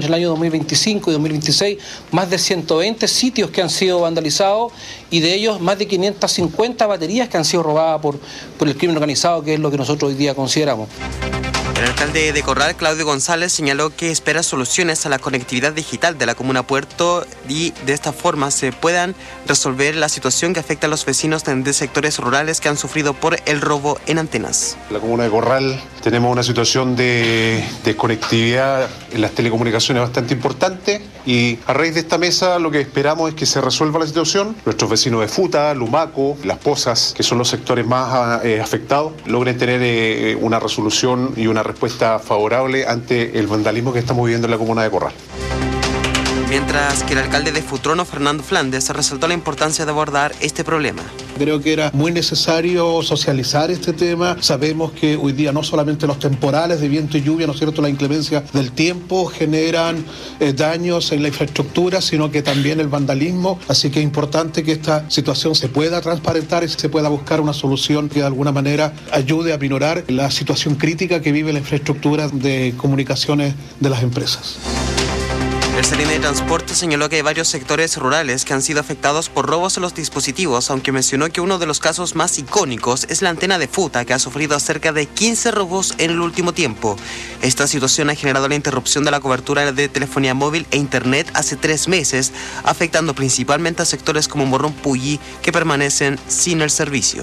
entre el año 2025 y 2026 más de 120 sitios que han sido vandalizados y de ellos más de 550 baterías que han sido robadas por el crimen organizado, que es lo que nosotros hoy día consideramos. El alcalde de Corral, Claudio González, señaló que espera soluciones a la conectividad digital de la comuna Puerto y de esta forma se puedan resolver la situación que afecta a los vecinos de sectores rurales que han sufrido por el robo en antenas. En la comuna de Corral tenemos una situación de conectividad en las telecomunicaciones bastante importante y a raíz de esta mesa lo que esperamos es que se resuelva la situación. Nuestros vecinos de Futa, Lumaco, Las Pozas, que son los sectores más afectados, logren tener una resolución y una respuesta favorable ante el vandalismo que estamos viviendo en la comuna de Corral. Mientras que el alcalde de Futrono, Fernando Flandes, resaltó la importancia de abordar este problema. Creo que era muy necesario socializar este tema. Sabemos que hoy día no solamente los temporales de viento y lluvia, ¿no es cierto?, la inclemencia del tiempo generan daños en la infraestructura, sino que también el vandalismo. Así que es importante que esta situación se pueda transparentar y se pueda buscar una solución que de alguna manera ayude a minorar la situación crítica que vive la infraestructura de comunicaciones de las empresas. El Seremi de Transporte señaló que hay varios sectores rurales que han sido afectados por robos en los dispositivos, aunque mencionó que uno de los casos más icónicos es la antena de Futa, que ha sufrido cerca de 15 robos en el último tiempo. Esta situación ha generado la interrupción de la cobertura de telefonía móvil e internet hace 3 meses, afectando principalmente a sectores como Morrón Puyí, que permanecen sin el servicio.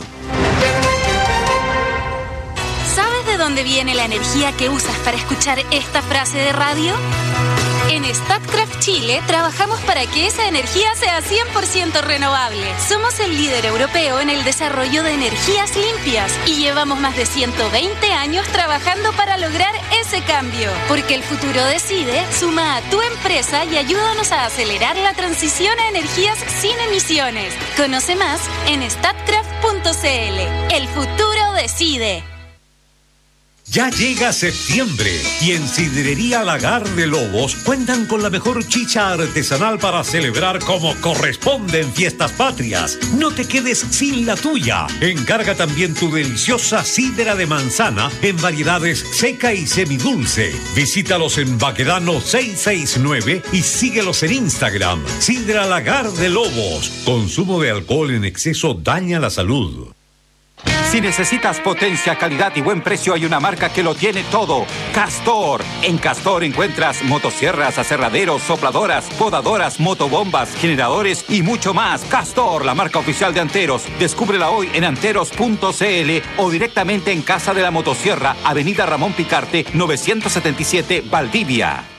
¿Sabes de dónde viene la energía que usas para escuchar esta frase de radio? En Statkraft Chile trabajamos para que esa energía sea 100% renovable. Somos el líder europeo en el desarrollo de energías limpias y llevamos más de 120 años trabajando para lograr ese cambio. Porque el futuro decide, suma a tu empresa y ayúdanos a acelerar la transición a energías sin emisiones. Conoce más en statkraft.cl. El futuro decide. Ya llega septiembre y en Sidrería Lagar de Lobos cuentan con la mejor chicha artesanal para celebrar como corresponde en fiestas patrias. No te quedes sin la tuya. Encarga también tu deliciosa sidra de manzana en variedades seca y semidulce. Visítalos en Baquedano 669 y síguelos en Instagram. Sidra Lagar de Lobos. Consumo de alcohol en exceso daña la salud. Si necesitas potencia, calidad y buen precio, hay una marca que lo tiene todo. Castor. En Castor encuentras motosierras, aserraderos, sopladoras, podadoras, motobombas, generadores y mucho más. Castor, la marca oficial de Anteros. Descúbrela hoy en anteros.cl o directamente en Casa de la Motosierra, Avenida Ramón Picarte, 977, Valdivia.